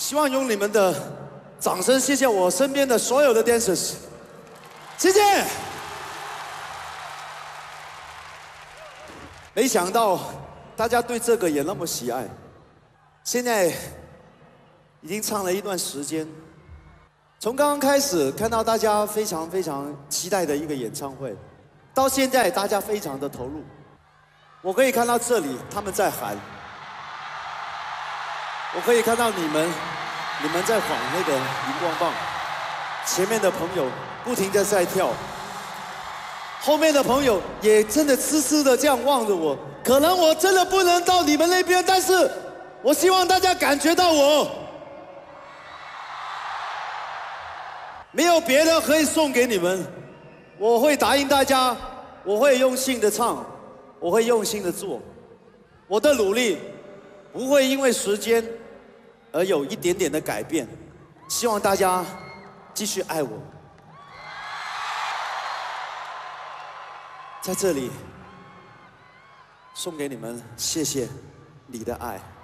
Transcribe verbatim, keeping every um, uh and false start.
希望用你们的掌声谢谢我身边的所有的 dancers， 谢谢。没想到大家对这个也那么喜爱，现在已经唱了一段时间，从刚刚开始看到大家非常非常期待的一个演唱会，到现在大家非常的投入，我可以看到这里他们在喊。 我可以看到你们，你们在晃那个荧光棒，前面的朋友不停地在跳，后面的朋友也真的痴痴的这样望着我。可能我真的不能到你们那边，但是我希望大家感觉到我。没有别的可以送给你们，我会答应大家，我会用心的唱，我会用心的做，我的努力不会因为时间 而有一点点的改变，希望大家继续爱我。在这里送给你们，谢谢你的爱。